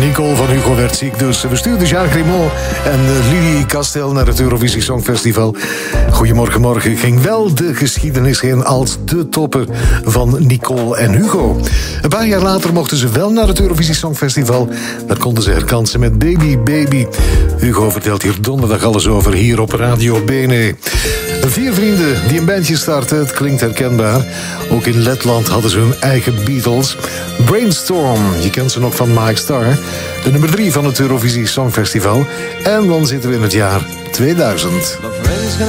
Nicole van Hugo werd ziek, dus we stuurden Jacques Raymond en Lili Castel naar het Eurovisie Songfestival. Goedemorgen, morgen ging wel de geschiedenis in als de topper van Nicole en Hugo. Een paar jaar later mochten ze wel naar het Eurovisie Songfestival. Daar konden ze herkansen met Baby Baby. Hugo vertelt hier donderdag alles over, hier op Radio Bene. 4 vrienden die een bandje starten, het klinkt herkenbaar. Ook in Letland hadden ze hun eigen Beatles. Brainstorm, je kent ze nog van Mike Starr. De nummer 3 van het Eurovisie Songfestival. En dan zitten we in het jaar 2000.